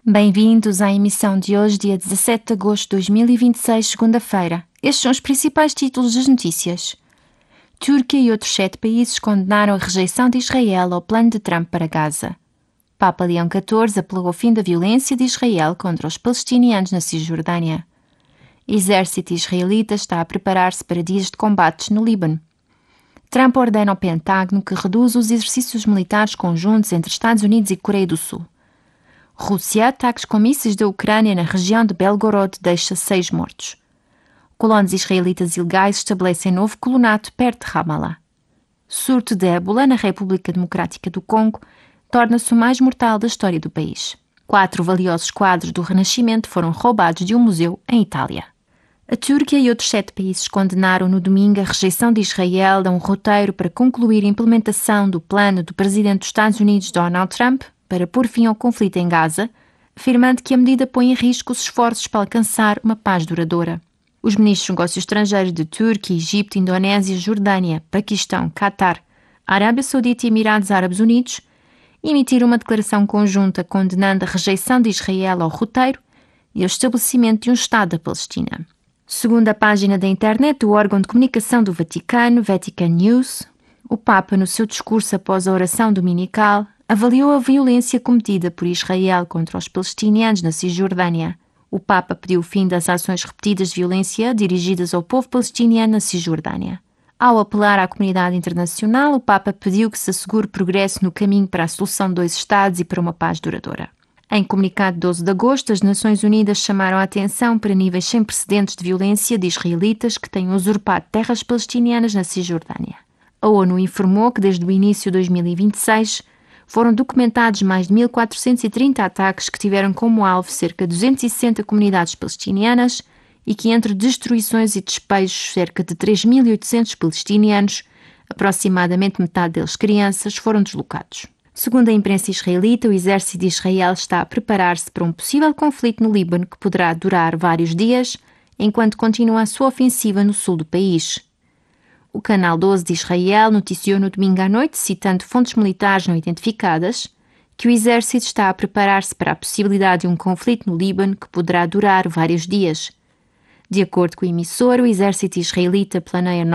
Bem-vindos à emissão de hoje, dia 17 de agosto de 2026, segunda-feira. Estes são os principais títulos das notícias. Turquia e outros 7 países condenaram a rejeição de Israel ao plano de Trump para Gaza. Papa Leão XIV apelou ao fim da violência de Israel contra os palestinianos na Cisjordânia. Exército israelita está a preparar-se para dias de combates no Líbano. Trump ordena ao Pentágono que reduza os exercícios militares conjuntos entre Estados Unidos e Coreia do Sul. Rússia, ataques com mísseis da Ucrânia na região de Belgorod deixa 6 mortos. Colonos israelitas ilegais estabelecem novo colonato perto de Ramallah. Surto de ébola na República Democrática do Congo torna-se o mais mortal da história do país. 4 valiosos quadros do Renascimento foram roubados de um museu em Itália. A Turquia e outros 7 países condenaram no domingo a rejeição de Israel a um roteiro para concluir a implementação do plano do presidente dos Estados Unidos, Donald Trump, para pôr fim ao conflito em Gaza, afirmando que a medida põe em risco os esforços para alcançar uma paz duradoura. Os ministros de negócios estrangeiros de Turquia, Egito, Indonésia, Jordânia, Paquistão, Catar, Arábia Saudita e Emirados Árabes Unidos emitiram uma declaração conjunta condenando a rejeição de Israel ao roteiro e ao estabelecimento de um Estado da Palestina. Segundo a página da internet do órgão de comunicação do Vaticano, Vatican News, o Papa, no seu discurso após a oração dominical, avaliou a violência cometida por Israel contra os palestinianos na Cisjordânia. O Papa pediu o fim das ações repetidas de violência dirigidas ao povo palestiniano na Cisjordânia. Ao apelar à comunidade internacional, o Papa pediu que se assegure progresso no caminho para a solução de 2 Estados e para uma paz duradoura. Em comunicado de 12 de agosto, as Nações Unidas chamaram a atenção para níveis sem precedentes de violência de israelitas que têm usurpado terras palestinianas na Cisjordânia. A ONU informou que desde o início de 2026 foram documentados mais de 1.430 ataques que tiveram como alvo cerca de 260 comunidades palestinianas e que, entre destruições e despejos, cerca de 3.800 palestinianos, aproximadamente metade deles crianças, foram deslocados. Segundo a imprensa israelita, o exército de Israel está a preparar-se para um possível conflito no Líbano que poderá durar vários dias, enquanto continua a sua ofensiva no sul do país. O Canal 12 de Israel noticiou no domingo à noite, citando fontes militares não identificadas, que o exército está a preparar-se para a possibilidade de um conflito no Líbano que poderá durar vários dias. De acordo com o emissor, o exército israelita planeia